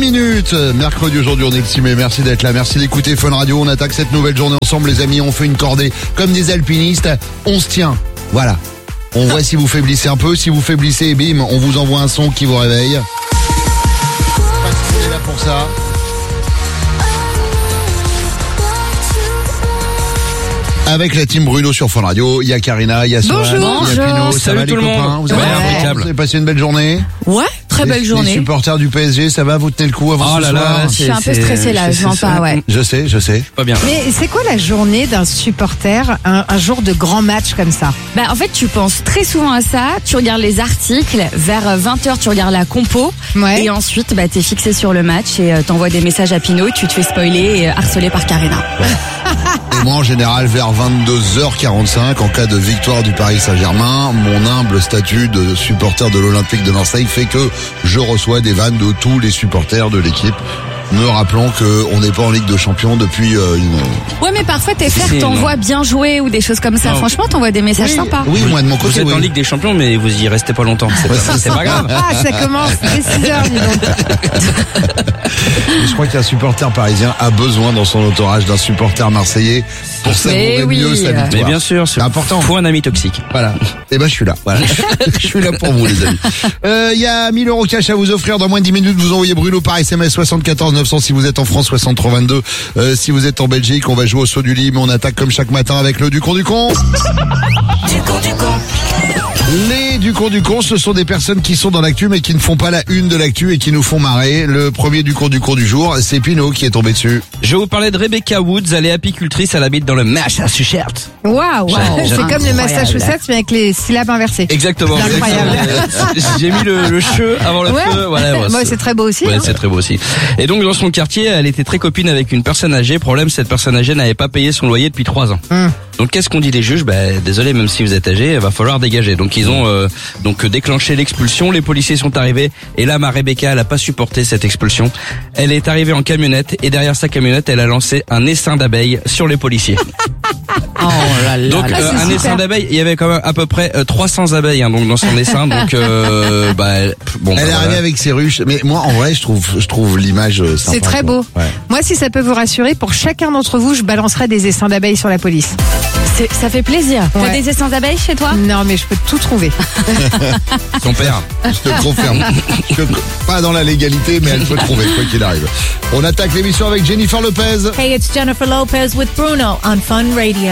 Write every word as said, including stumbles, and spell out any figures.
minutes. Mercredi aujourd'hui, on est le six mai. Merci d'être là. Merci d'écouter Fun Radio. On attaque cette nouvelle journée ensemble, les amis. On fait une cordée comme des alpinistes. On se tient. Voilà. On voit si vous faiblissez un peu. Si vous faiblissez, bim, on vous envoie un son qui vous réveille. On est là pour ça. Avec la team Bruno sur Fun Radio, il y a Karina, il y a Sohan, il y a Pino. Ça va les copains? Vous avez, ouais. Vous avez passé une belle journée? Ouais, très belle les, journée. Les supporters du P S G, ça va, vous tenez le coup avant oh ce là soir? là, je suis un peu stressée là, je m'en pas, ouais. Je sais, je sais. Pas bien. Mais c'est quoi la journée d'un supporter, un, un jour de grand match comme ça? Bah en fait, tu penses très souvent à ça, tu regardes les articles, vers vingt heures tu regardes la compo, Ouais. et ensuite bah t'es fixé sur le match et euh, t'envoies des messages à Pino, tu te fais spoiler et euh, harceler par Karina. Et moi, en général, vers vingt-deux heures quarante-cinq, en cas de victoire du Paris Saint-Germain, mon humble statut de supporter de l'Olympique de Marseille fait que je reçois des vannes de tous les supporters de l'équipe, me rappelant qu'on n'est pas en Ligue de Champions depuis euh, une... Ouais, mais parfois tes frères Si, t'envoient bien jouer ou des choses comme ça. Non. Franchement, t'envoies des messages Oui, sympas. oui, moi de mon Vous côté, êtes oui. en Ligue des Champions, mais vous y restez pas longtemps. C'est pas, c'est pas grave. Ah, ça commence dès six heures, dis donc. Mais je crois qu'un supporter parisien a besoin dans son entourage d'un supporter marseillais pour savourer oui. mieux sa victoire. Mais bien sûr, C'est important. Faut un ami toxique. Voilà. Et ben je suis là. Voilà. Je suis là pour vous les amis. Il euh, y a mille euros cash à vous offrir dans moins de dix minutes. Vous envoyez Bruno par S M S soixante-quatorze neuf cents si vous êtes en France, soixante-trois vingt-deux euh, si vous êtes en Belgique. On va jouer au saut du lit, mais on attaque comme chaque matin avec le Ducon du con. Du con du con. Les Ducon du con, ce sont des personnes qui sont dans l'actu mais qui ne font pas la une de l'actu et qui nous font marrer. Le premier Ducon du con du jour, c'est Pino qui est tombé dessus. Je vais vous parler de Rebecca Woods. Elle est apicultrice. Elle habite dans le Massachusetts. Waouh, J'ai- c'est comme le incroyable. Massachusetts mais avec les syllabes inversées. Exactement. C'est incroyable. exactement. J'ai mis le, le che avant le Ouais. feu. Voilà, ouais, Moi, c'est très beau aussi. Ouais, hein. c'est très beau aussi. Et donc, dans son quartier, elle était très copine avec une personne âgée. Problème, cette personne âgée n'avait pas payé son loyer depuis trois ans. Hum. Donc, qu'est-ce qu'on dit des juges? Ben, désolé, même si vous êtes âgé, il va falloir dégager. Donc, ils ont euh, donc déclenché l'expulsion. Les policiers sont arrivés. Et là, ma Rebecca, elle a pas supporté cette expulsion. Elle est arrivée en camionnette et derrière sa camionnette, elle a lancé un essaim d'abeilles sur les policiers. Oh là là. Donc là. euh, c'est un super. essaim d'abeilles, il y avait quand même à peu près euh, trois cents abeilles hein, donc dans son essaim. Donc euh, bah elle- bon. Elle bah, est voilà. arrivée avec ses ruches. Mais moi, en vrai, je trouve, je trouve l'image euh, sympa. C'est très quoi. beau. Ouais. Moi, si ça peut vous rassurer, pour chacun d'entre vous, je balancerai des essaims d'abeilles sur la police. C'est- ça fait plaisir. T'as Ouais. des essaims d'abeilles chez toi? Non, mais je peux tout trouver. Son père. Je te confirme. Je te- Pas dans la légalité, mais elle peut trouver, quoi qu'il arrive. On attaque l'émission avec Jennifer Lopez. Hey, it's Jennifer Lopez with Bruno on Fun Radio.